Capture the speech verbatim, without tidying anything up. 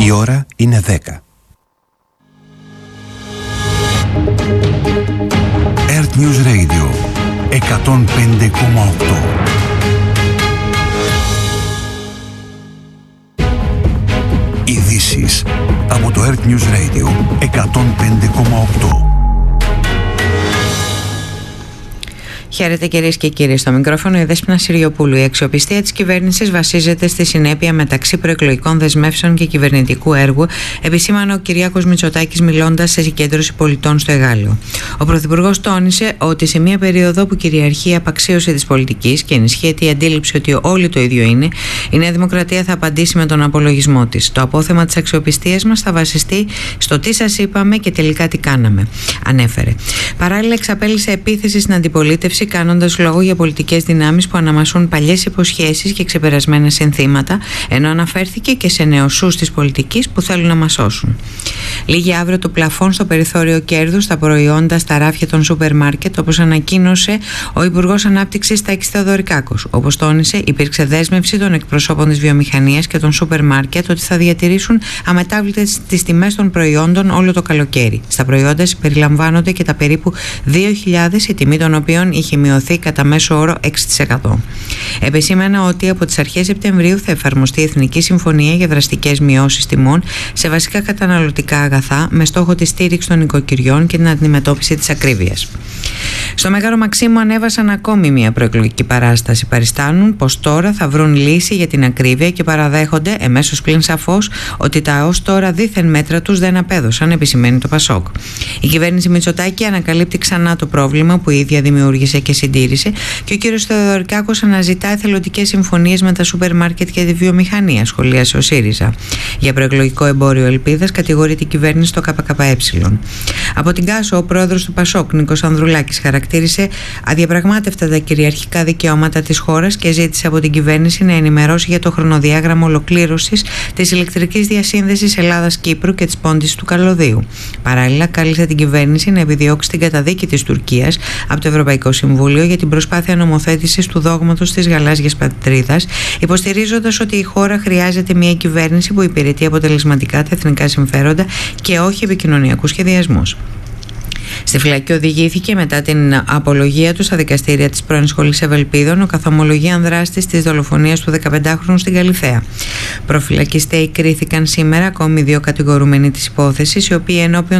Η ώρα είναι δέκα. Earth News Radio εκατόν πέντε κόμμα οκτώ. Ειδήσεις από το Earth News Radio εκατόν πέντε κόμμα οκτώ. Χαίρετε κυρίες και κύριοι, στο μικρόφωνο η Δέσποινα Συριοπούλου. Η αξιοπιστία της κυβέρνησης βασίζεται στη συνέπεια μεταξύ προεκλογικών δεσμεύσεων και κυβερνητικού έργου, επισήμανε ο Κυριάκος Μητσοτάκης μιλώντας σε συγκέντρωση πολιτών στο Εγάλεο. Ο Πρωθυπουργός τόνισε ότι σε μια περίοδο που κυριαρχεί η απαξίωση της πολιτικής και ενισχύεται η αντίληψη ότι όλοι το ίδιο είναι, η Νέα Δημοκρατία θα απαντήσει με τον απολογισμό της. Το απόθεμα της αξιοπιστίας μας θα βασιστεί στο τι σας είπαμε και τελικά τι κάναμε, ανέφερε. Παράλληλα, εξαπέλυσε επίθεση στην αντιπολίτευση, κάνοντας λόγο για πολιτικές δυνάμεις που αναμασούν παλιές υποσχέσεις και ξεπερασμένα συνθήματα, ενώ αναφέρθηκε και σε νεοσούς της πολιτικής που θέλουν να μας σώσουν. Λήγει αύριο το πλαφόν στο περιθώριο κέρδους στα προϊόντα στα ράφια των σούπερ μάρκετ, όπως ανακοίνωσε ο Υπουργός Ανάπτυξης Τάκης Θεοδωρικάκος. Όπως τόνισε, υπήρξε δέσμευση των εκπροσώπων της βιομηχανίας και των σούπερ μάρκετ ότι θα διατηρήσουν αμετάβλητες τις τιμές των προϊόντων όλο το καλοκαίρι. Στα προϊόντα συμπεριλαμβάνονται και τα περίπου δύο χιλιάδες, η τιμή των οποίων είχε μειωθεί κατά μέσο όρο έξι τοις εκατό. Επεσήμανα ότι από τις αρχές Σεπτεμβρίου θα εφαρμοστεί η Εθνική Συμφωνία για δραστικές μειώσεις τιμών σε βασικά καταναλωτικά αγαθά, με στόχο τη στήριξη των οικοκυριών και την αντιμετώπιση της ακρίβειας. Στο Μέγαρο Μαξίμου ανέβασαν ακόμη μια προεκλογική παράσταση. Παριστάνουν πως τώρα θα βρουν λύση για την ακρίβεια και παραδέχονται, εμέσως πλην σαφώς, ότι τα ως τώρα δίθεν μέτρα τους δεν απέδωσαν, επισημαίνει το Πασόκ. Η κυβέρνηση Μητσοτάκη ανακαλύπτει ξανά το πρόβλημα που η ίδια δημιούργησε και συντήρησε, και ο κύριος Θεοδωρικάκος αναζητά εθελοντικές συμφωνίες με τα σούπερ μάρκετ και τη βιομηχανία, σχολίασε ο ΣΥΡΙΖΑ. Για προεκλογικό εμπόριο ελπίδας κατηγορεί την κυβέρνηση το ΚΚΕ. Από την Κάσο, ο πρόεδρος του Πασόκ, Νίκος Ανδρουλάκης, χαρακτήρισε αδιαπραγμάτευτα τα κυριαρχικά δικαιώματα της χώρας και ζήτησε από την κυβέρνηση να ενημερώσει για το χρονοδιάγραμμα ολοκλήρωσης της ηλεκτρικής διασύνδεσης Ελλάδας-Κύπρου και της πόντης του Καλωδίου. Παράλληλα, κάλεσε την κυβέρνηση να επιδιώξει την καταδίκη της Τουρκίας από το Ευρωπαϊκό Συμβούλιο για την προσπάθεια νομοθέτησης του δόγματος της γαλάζιας πατρίδας, υποστηρίζοντας ότι η χώρα χρειάζεται μια κυβέρνηση που υπηρετεί αποτελεσματικά τα εθνικά συμφέροντα και όχι επικοινωνιακούς σχεδιασμούς. Στη φυλακή οδηγήθηκε μετά την απολογία του στα δικαστήρια της πρώην Σχολής Ευελπίδων ο καθομολογίαν δράστης της δολοφονίας του δεκαπεντάχρονου στην Καλιθέα. Προφυλακιστέοι κρίθηκαν σήμερα ακόμη δύο κατηγορούμενοι της υπόθεσης, οι οποίοι ενώπιον